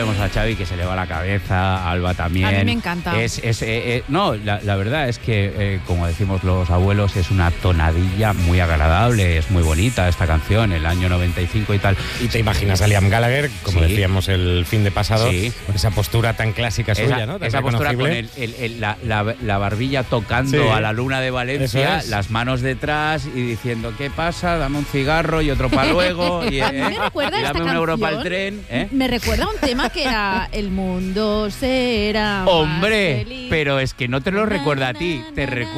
vemos a Xavi que se le va la cabeza, a Alba también. A mí me encanta. No, la verdad es que, como decimos los abuelos, es una tonadilla muy agradable, es muy bonita esta canción, el año 95 y tal. Y te imaginas a Liam Gallagher, como Sí. decíamos el fin de pasado, Sí. con esa postura tan clásica suya, ¿no? Tan Esa postura con reconocible. la barbilla tocando Sí. a la luna de Valencia, Eso es. las manos detrás y diciendo, ¿qué pasa? Dame un cigarro y otro para luego. Y, A mí me recuerda y esta dame un euro para el canción. tren. Me recuerda a un tema que era El mundo será más Hombre, feliz. pero es que no te lo recuerda a ti, te recuerda